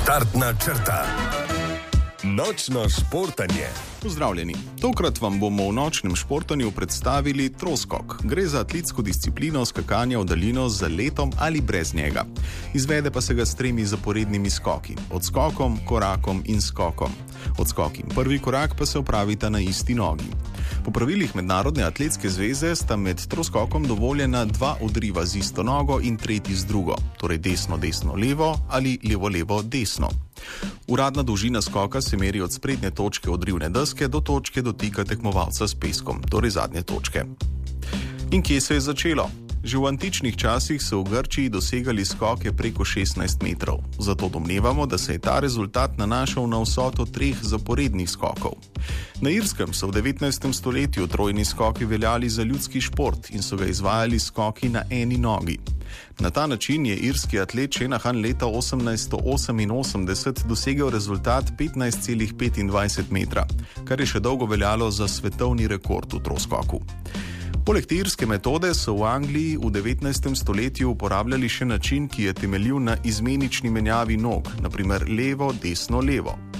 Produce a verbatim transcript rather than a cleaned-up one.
Štartna črta. Nočno športanje. Pozdravljeni. Tokrat vam bomo v nočnem športanju predstavili troskok. Gre za atletsko disciplino skakanja v daljino z letom ali brez njega. Izvede pa se ga s tremi zaporednimi skoki: odskokom, korakom in skokom. Odskok in prvi korak pa se opravita na isti nogi. Po pravilih Mednarodne atletske zveze sta med troskokom dovoljena dva odriva z isto nogo in tretji z drugo, torej desno-desno-levo ali levo-levo-desno. Uradna dolžina skoka se meri od sprednje točke odrivne deske do točke dotika tekmovalca s peskom, torej zadnje točke. In kje se je začelo? Že v antičnih časih so v Grčiji dosegali skoke preko šestnajst metrov, zato domnevamo, da se je ta rezultat nanašal na vsoto treh zaporednih skokov. Na Irskem so v devetnajstem stoletju trojni skoki veljali za ljudski šport in so ga izvajali skoki na eni nogi. Na ta način je irski atlet Shanahan leta osemnajststo oseminosemdeset dosegel rezultat petnajst celih petindvajset metra, kar je še dolgo veljalo za svetovni rekord v troskoku. Poleg te irske metode so v Angliji v devetnajstem stoletju uporabljali še način, ki je temeljil na izmenični menjavi nog, naprimer levo, desno, levo.